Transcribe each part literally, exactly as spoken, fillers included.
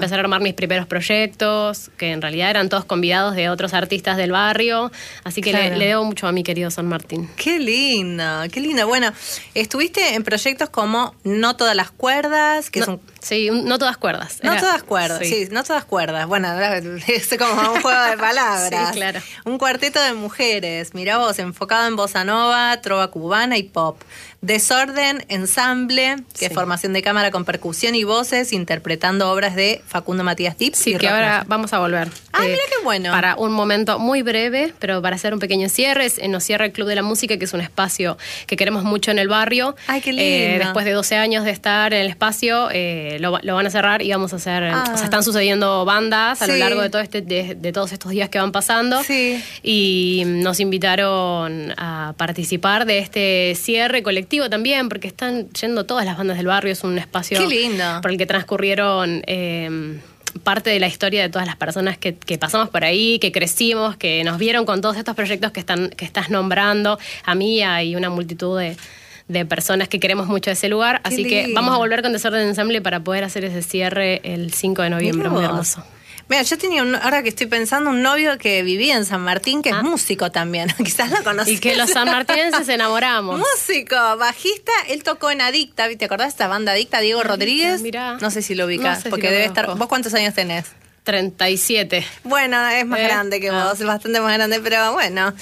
empezar a armar mis primeros proyectos, que en realidad eran todos convidados de otros artistas del barrio, así que Claro. le, le debo mucho a mi querido San Martín. Qué lindo, qué lindo. Bueno, estuviste en proyectos como No Todas las Cuerdas, que No, es un... sí, un- no todas cuerdas. No Era- todas cuerdas, sí. no todas cuerdas. Bueno, es como un juego de palabras. Sí, claro. Un cuarteto de mujeres, mirá vos, enfocado en bossa nova, trova cubana y pop. Desorden, ensamble, que Sí. es formación de cámara con percusión y voces, interpretando obras de Facundo Matías Dips. Sí, y que Rock ahora Nacional. vamos a volver. Ah, mira qué bueno. Para un momento muy breve, pero para hacer un pequeño cierre, es- nos cierra el Club de la Música, que es un espacio que queremos mucho en el barrio. Ay, qué Eh, lindo. después de doce años de estar en el espacio, eh, lo, lo van a cerrar y vamos a hacer... Ah. O sea, están sucediendo bandas a lo Sí. largo de, todo este, de, de todos estos días que van pasando. Sí. Y nos invitaron a participar de este cierre colectivo también, porque están yendo todas las bandas del barrio. Es un espacio Qué lindo. por el que transcurrieron eh, parte de la historia de todas las personas que, que pasamos por ahí, que crecimos, que nos vieron con todos estos proyectos que, están, que estás nombrando, a mí y una multitud de, de personas que queremos mucho ese lugar. Qué Así que lindo. vamos a volver con Desorden Ensamble para poder hacer ese cierre el cinco de noviembre. Mirá Muy vos. hermoso. Mira, yo tenía, un, ahora que estoy pensando, un novio que vivía en San Martín, que Ah. es músico también. Quizás lo conocés. Y que los sanmartinenses enamoramos. Músico, bajista, él tocó en Adicta, ¿te acordás de esta banda Adicta? Diego Adicta, Rodríguez. mirá. No sé si lo ubicas, No sé si porque lo debe conozco. estar. ¿Vos cuántos años tenés? treinta y siete. Bueno, es más ¿Eh? grande que Ah. vos, es bastante más grande, pero bueno.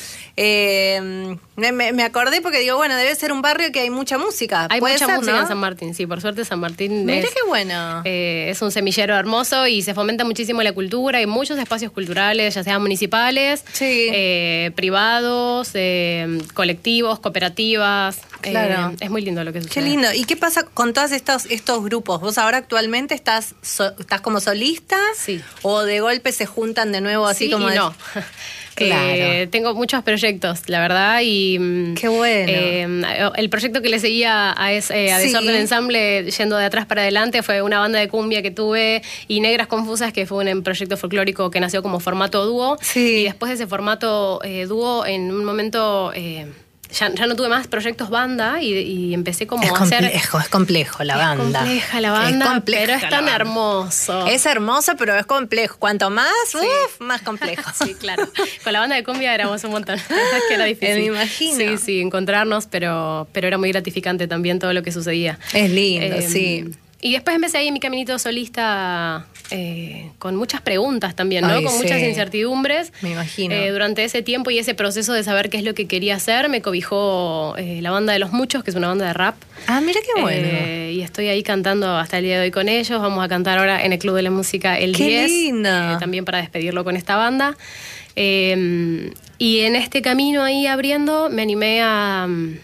Eh, me, me- me acordé porque digo, bueno, debe ser un barrio que hay mucha música. Hay ¿Puede mucha ser, música no? en San Martín, sí, por suerte San Martín Mirá es, qué bueno. eh, es un semillero hermoso y se fomenta muchísimo la cultura. Hay muchos espacios culturales, ya sean municipales, Sí. eh, privados, eh, colectivos, cooperativas. Claro. Eh, es muy lindo lo que sucede. Qué lindo. ¿Y qué pasa con todos estos, estos grupos? ¿Vos ahora actualmente estás, so- estás como solista? Sí. ¿O de golpe se juntan de nuevo así Sí como y de- no. Claro. Eh, tengo muchos proyectos, la verdad, y... mm, Qué bueno. eh, el proyecto que le seguía a, es- eh, a Sí. Desorden Ensamble, yendo de atrás para adelante, fue una banda de cumbia que tuve, y Negras Confusas, que fue un proyecto folclórico que nació como formato dúo. Sí. Y después de ese formato eh, dúo, en un momento... eh, ya, ya no tuve más proyectos banda y, y empecé como Es a hacer... complejo, es complejo la banda. Es compleja la banda, Es compleja pero es la tan banda. hermoso. Es hermoso, pero es complejo. Cuanto más, uf, más complejo. Sí, claro. Con la banda de cumbia éramos un montón. La verdad es que era difícil. Me imagino. Sí, sí, encontrarnos, pero, pero era muy gratificante también todo lo que sucedía. Es lindo, Eh, sí. Y después empecé ahí mi caminito solista eh, con muchas preguntas también, ¿no? Ay, con sí. muchas incertidumbres. Me imagino. Eh, durante ese tiempo y ese proceso de saber qué es lo que quería hacer, me cobijó eh, la banda de Los Muchos, que es una banda de rap. Ah, mira qué bueno. Eh, y estoy ahí cantando hasta el día de hoy con ellos. Vamos a cantar ahora en el Club de la Música el ¡Qué diez. lindo! eh, también para despedirlo con esta banda. Eh, y en este camino ahí abriendo me animé a,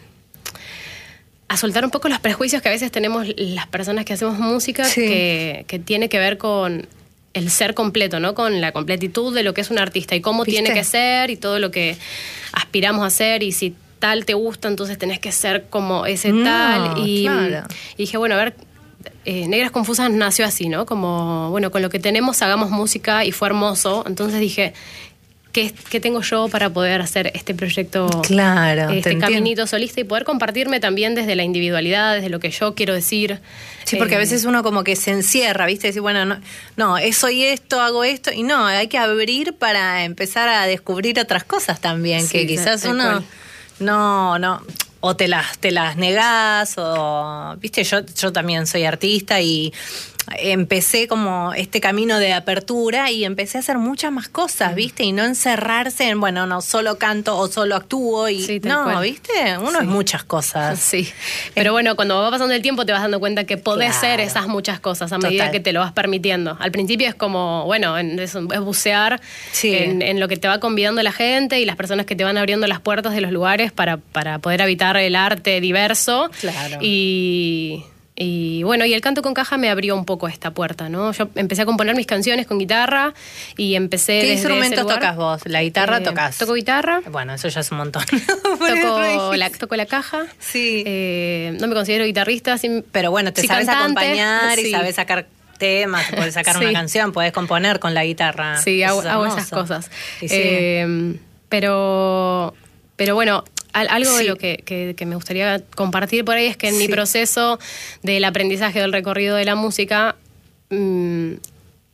a soltar un poco los prejuicios que a veces tenemos las personas que hacemos música, Sí. que, que tiene que ver con el ser completo, ¿no? Con la completitud de lo que es un artista y cómo ¿Viste? tiene que ser y todo lo que aspiramos a hacer, y si tal te gusta, entonces tenés que ser como ese No, tal. Y, claro. y dije, bueno, a ver, eh, Negras Confusas nació así, ¿no? Como, bueno, con lo que tenemos hagamos música, y fue hermoso. Entonces dije, ¿qué, qué tengo yo para poder hacer este proyecto? Claro, te Este entiendo. caminito solista, y poder compartirme también desde la individualidad, desde lo que yo quiero decir. Sí, porque Eh, a veces uno como que se encierra, ¿viste? Decir, bueno, no, no, soy esto, hago esto. Y no, hay que abrir para empezar a descubrir otras cosas también, Sí, que quizás tal uno cual. no, no, o te las, te las negás, o, viste, yo, yo también soy artista y empecé como este camino de apertura y empecé a hacer muchas más cosas, ¿viste? Y no encerrarse en, bueno, no, solo canto o solo actúo y Sí, tal no, cual. ¿viste? Uno Sí. es muchas cosas. Sí, pero bueno, cuando va pasando el tiempo te vas dando cuenta que podés Claro. ser esas muchas cosas a medida Total. que te lo vas permitiendo. Al principio es como, bueno, en- es, es bucear Sí. en, en lo que te va convidando la gente y las personas que te van abriendo las puertas de los lugares para, para poder habitar el arte diverso. Claro. Y... Y bueno, y el canto con caja me abrió un poco esta puerta, ¿no? Yo empecé a componer mis canciones con guitarra y empecé ¿Qué desde instrumentos ese lugar. tocas vos? ¿La guitarra Eh, tocas? Toco guitarra, Bueno, eso ya es un montón. toco la, toco la caja. Sí. Eh, no me considero guitarrista. Sí, Pero bueno, te sí, sabes cantante, acompañar y sí. sabes sacar temas, puedes sacar Sí. una canción, puedes componer con la guitarra. Sí, Eso hago, es hago hermoso. esas cosas. Y sí. Eh, pero, pero bueno, al- algo Sí. de lo que, que- que me gustaría compartir por ahí es que en mi Sí. proceso del aprendizaje del recorrido de la música, mm,